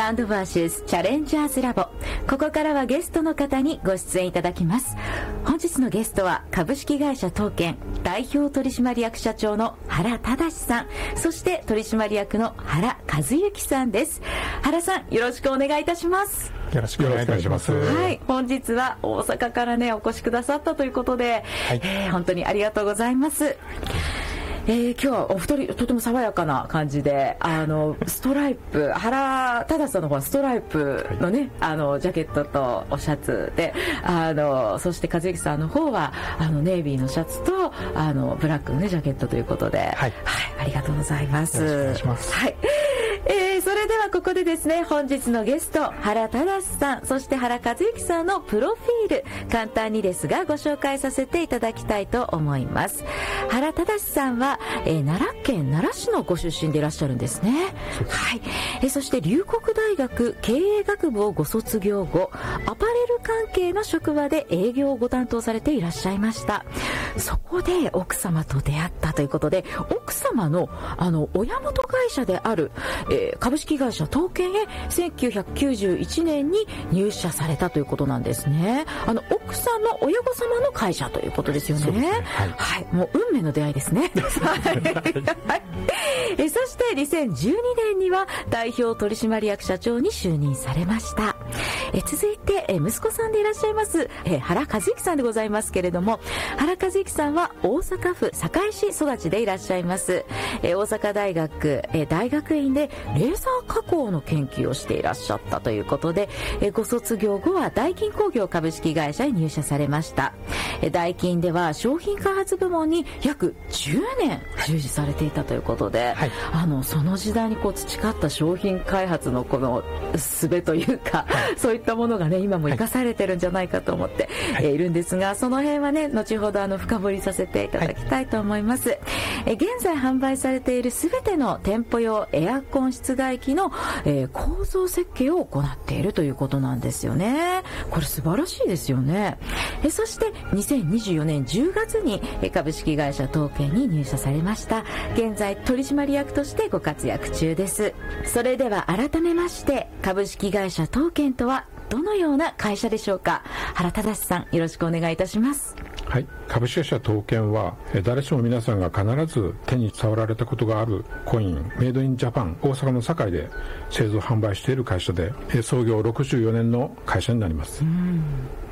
ランドバーシスチャレンジャーズラボ。ここからはゲストの方にご出演いただきます。本日のゲストは株式会社東建代表取締役社長の原忠さん、そして取締役の原和幸さんです。原さん、よろしくお願いいたします。 よろしくお願いいたします。 はい、本日は大阪からねお越しくださったということで、はい、本当にありがとうございます。今日はお二人とても爽やかな感じで、ストライプ、原忠さんの方はストライプのね、ジャケットとおシャツで、そして和幸さんの方はネイビーのシャツとブラックのねジャケットということで、はい、はい、ありがとうございます。 よろしくお願いします。 はい。それではここでですね、本日のゲスト原忠さん、そして原和幸さんのプロフィール、簡単にですがご紹介させていただきたいと思います。原忠さんは、奈良県奈良市のご出身でいらっしゃるんですね。はい。そして龍谷大学経営学部をご卒業後、アパレル関係の職場で営業をご担当されていらっしゃいました。そこで奥様と出会ったということで、奥様の親元会社である、株式会社東建へ1991年に入社されたということなんですね。奥さんの親御様の会社ということですよね。そうですね。はい、はい、もう運命の出会いですね。そして2012年には代表取締役社長に就任されました。続いて息子さんでいらっしゃいます原和幸さんでございますけれども、原和幸さんは大阪府堺市育ちでいらっしゃいます。大阪大学大学院でレーザー加工の研究をしていらっしゃったということで、ご卒業後はダイキン工業株式会社に入社されました。ダイキンでは商品開発部門に約10年従事されていたということで、はい、その時代に培った商品開発のこの術というか、はい、そういったものがね今も生かされてるんじゃないかと思って、はい、いるんですが、その辺はね後ほど深掘りさせていただきたいと思います。はい、現在販売されているすべての店舗用エアコン室外機の、構造設計を行っているということなんですよね。これ素晴らしいですよね。そして2024年10月に株式会社東建に入社されました。現在取締役としてご活躍中です。それでは改めまして、株式会社東建とはどのような会社でしょうか。原忠さん、よろしくお願いいたします。 はい、株式会社東建は誰しも皆さんが必ず手に触られたことがあるコインメイドインジャパン、大阪の堺で製造販売している会社で、創業64年の会社になります。